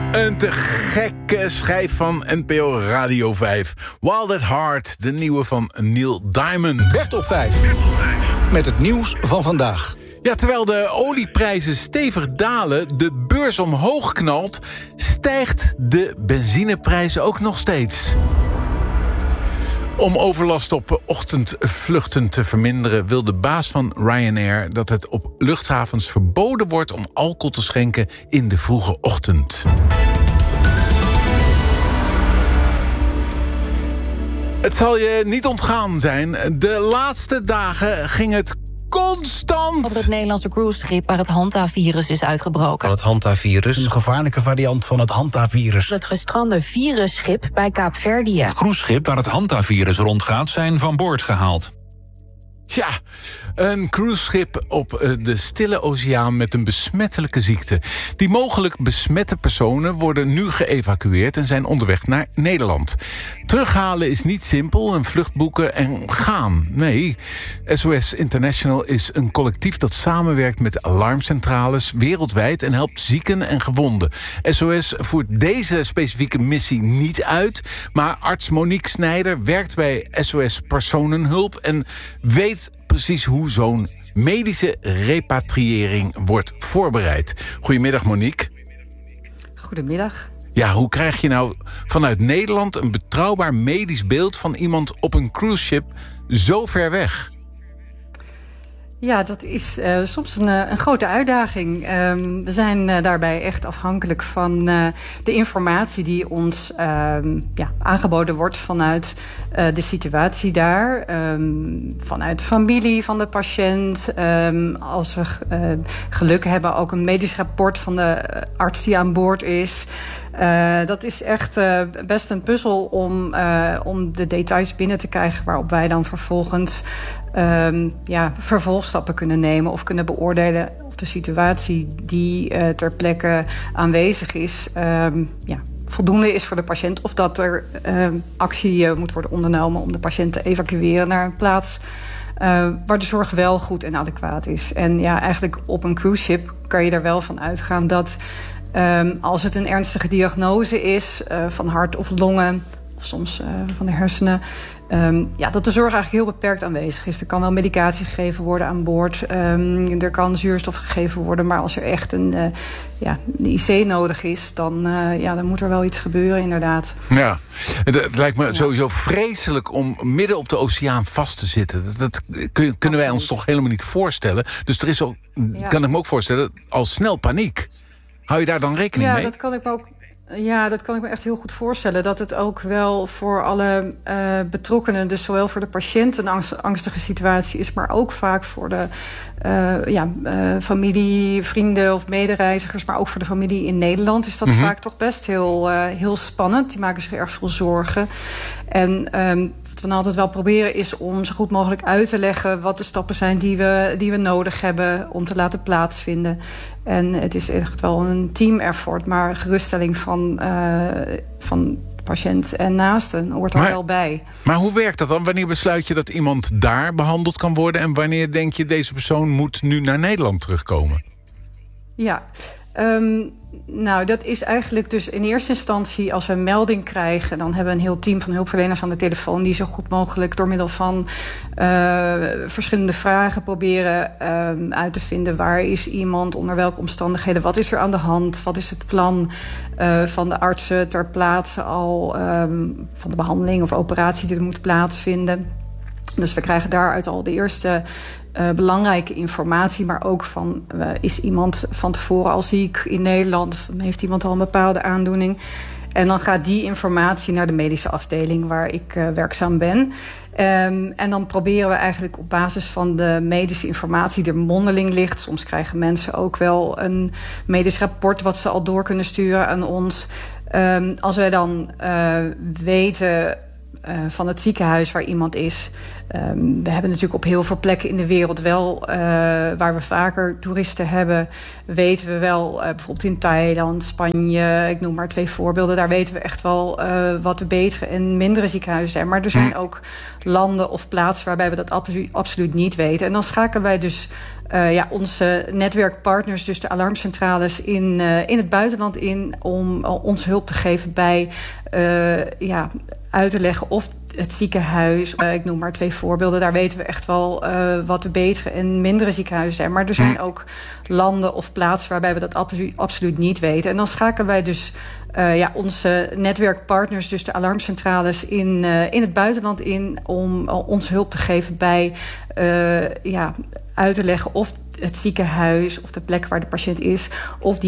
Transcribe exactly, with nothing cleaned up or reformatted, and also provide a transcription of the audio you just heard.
Een te gekke schijf van N P O Radio vijf. Wild at Heart, de nieuwe van Neil Diamond. Bert op vijf. Met het nieuws van vandaag. Ja, terwijl de olieprijzen stevig dalen, de beurs omhoog knalt, stijgt de benzineprijs ook nog steeds. Om overlast op ochtendvluchten te verminderen wil de baas van Ryanair dat het op luchthavens verboden wordt om alcohol te schenken in de vroege ochtend. Het zal je niet ontgaan zijn. De laatste dagen ging het constant op het Nederlandse cruiseschip waar het Hanta-virus is uitgebroken. Van het Hanta-virus. Een gevaarlijke variant van het Hanta-virus. Het gestrande virusschip bij Kaapverdië. Het cruiseschip waar het Hanta-virus rondgaat zijn van boord gehaald. Tja, een cruiseschip op de Stille Oceaan met een besmettelijke ziekte. Die mogelijk besmette personen worden nu geëvacueerd en zijn onderweg naar Nederland. Terughalen is niet simpel, een vlucht boeken en gaan. Nee, S O S International is een collectief dat samenwerkt met alarmcentrales wereldwijd en helpt zieken en gewonden. S O S voert deze specifieke missie niet uit, maar arts Monique Snijder werkt bij S O S Personenhulp en weet precies hoe zo'n medische repatriëring wordt voorbereid. Goedemiddag, Monique. Goedemiddag. Ja, hoe krijg je nou vanuit Nederland een betrouwbaar medisch beeld van iemand op een cruiseschip zo ver weg? Ja, dat is uh, soms een, een grote uitdaging. Um, we zijn uh, daarbij echt afhankelijk van uh, de informatie die ons um, ja, aangeboden wordt vanuit uh, de situatie daar. Um, vanuit de familie van de patiënt. Um, als we uh, geluk hebben, ook een medisch rapport van de arts die aan boord is. Uh, dat is echt uh, best een puzzel om, uh, om de details binnen te krijgen waarop wij dan vervolgens Um, ja, vervolgstappen kunnen nemen of kunnen beoordelen of de situatie die uh, ter plekke aanwezig is um, ja, voldoende is voor de patiënt, of dat er um, actie uh, moet worden ondernomen om de patiënt te evacueren naar een plaats uh, waar de zorg wel goed en adequaat is. En ja, eigenlijk op een cruise ship kan je er wel van uitgaan dat um, als het een ernstige diagnose is uh, van hart of longen, of soms uh, van de hersenen, Um, ja, dat de zorg eigenlijk heel beperkt aanwezig is. Er kan wel medicatie gegeven worden aan boord. Um, er kan zuurstof gegeven worden. Maar als er echt een, uh, ja, een I C nodig is, dan, uh, ja, dan moet er wel iets gebeuren, inderdaad. Ja, het lijkt me sowieso vreselijk om midden op de oceaan vast te zitten. Dat, dat kun, kunnen wij ons toch helemaal niet voorstellen. Dus er is ook, ja. kan ik me ook voorstellen, al snel paniek. Hou je daar dan rekening ja, mee? Ja, dat kan ik me ook... Ja, dat kan ik me echt heel goed voorstellen. Dat het ook wel voor alle uh, betrokkenen, dus zowel voor de patiënt een angst, angstige situatie is, maar ook vaak voor de uh, ja, uh, familie, vrienden of medereizigers, maar ook voor de familie in Nederland is dat mm-hmm. vaak toch best heel, uh, heel spannend. Die maken zich erg veel zorgen. En um, wat we dan altijd wel proberen is om zo goed mogelijk uit te leggen wat de stappen zijn die we, die we nodig hebben om te laten plaatsvinden. En het is echt wel een team effort, maar geruststelling van, uh, van patiënt en naasten hoort er maar, wel bij. Maar hoe werkt dat dan? Wanneer besluit je dat iemand daar behandeld kan worden en wanneer denk je deze persoon moet nu naar Nederland terugkomen? Ja, um, nou, dat is eigenlijk dus in eerste instantie, als we een melding krijgen, dan hebben we een heel team van hulpverleners aan de telefoon die zo goed mogelijk door middel van uh, verschillende vragen proberen uh, uit te vinden waar is iemand, onder welke omstandigheden, wat is er aan de hand, wat is het plan uh, van de artsen ter plaatse al um, van de behandeling of operatie die er moet plaatsvinden. Dus we krijgen daaruit al de eerste uh, belangrijke informatie, maar ook van uh, is iemand van tevoren al ziek in Nederland, of heeft iemand al een bepaalde aandoening. En dan gaat die informatie naar de medische afdeling waar ik uh, werkzaam ben. Um, en dan proberen we eigenlijk op basis van de medische informatie die er mondeling ligt. Soms krijgen mensen ook wel een medisch rapport wat ze al door kunnen sturen aan ons. Um, als wij dan uh, weten Uh, van het ziekenhuis waar iemand is. Um, we hebben natuurlijk op heel veel plekken in de wereld wel, uh, waar we vaker toeristen hebben, weten we wel, uh, bijvoorbeeld in Thailand, Spanje, ik noem maar twee voorbeelden, daar weten we echt wel uh, wat de betere en mindere ziekenhuizen zijn. Maar er zijn ook landen of plaatsen waarbij we dat absoluut, absoluut niet weten. En dan schakelen wij dus uh, ja, onze netwerkpartners, dus de alarmcentrales in, uh, in het buitenland in, om uh, ons hulp te geven bij uh, ja, uit te leggen of het ziekenhuis, uh, ik noem maar twee voorbeelden, daar weten we echt wel uh, wat de betere en mindere ziekenhuizen zijn. Maar er zijn ook landen of plaatsen waarbij we dat absolu- absoluut niet weten. En dan schakelen wij dus uh, ja, onze netwerkpartners, dus de alarmcentrales in, uh, in het buitenland in, om uh, ons hulp te geven bij uh, ja, uit te leggen of het ziekenhuis of de plek waar de patiënt is, of die